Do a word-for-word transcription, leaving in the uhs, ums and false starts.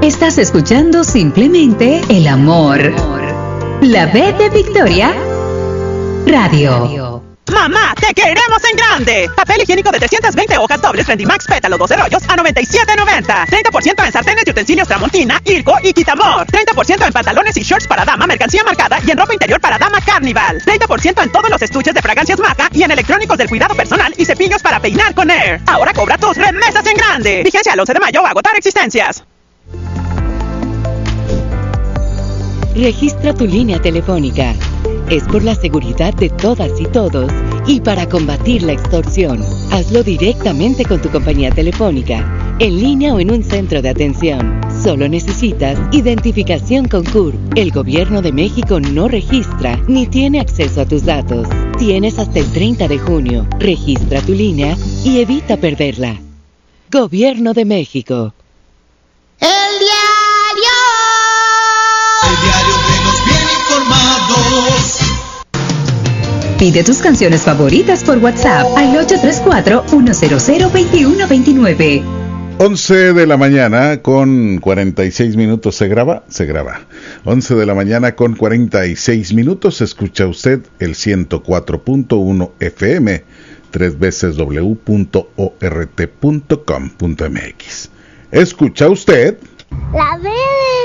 Estás escuchando simplemente el amor. La B de Victoria Radio. ¡Mamá, te queremos en grande! Papel higiénico de trescientas veinte hojas dobles Rendimax Pétalo doce rollos a noventa y siete noventa. treinta por ciento en sartenes y utensilios Tramontina, Irco y Quitamor. treinta por ciento en pantalones y shorts para dama, mercancía marcada y en ropa interior para dama Carnival. treinta por ciento en todos los estuches de fragancias Maca y en electrónicos del cuidado personal y cepillos para peinar con Air. Ahora cobra tus remesas en grande. Vigencia al once de mayo o agotar existencias. Registra tu línea telefónica. Es por la seguridad de todas y todos y para combatir la extorsión. Hazlo directamente con tu compañía telefónica, en línea o en un centro de atención. Solo necesitas identificación con C U R. El Gobierno de México no registra ni tiene acceso a tus datos. Tienes hasta el treinta de junio. Registra tu línea y evita perderla. Gobierno de México. El diario. El diario que nos viene informados. Pide tus canciones favoritas por WhatsApp al ocho tres cuatro, uno cero cero, dos uno dos nueve. once de la mañana con cuarenta y seis minutos. ¿Se graba? Se graba. once de la mañana con cuarenta y seis minutos. Escucha usted el ciento cuatro punto uno F M, tres veces w punto ort punto com punto m x. Escucha usted La B de